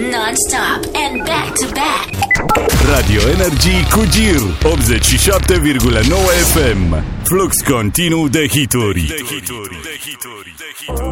non-stop and back-to-back. Radio Energy cu Gir 87,9 FM. Flux continuu de hituri.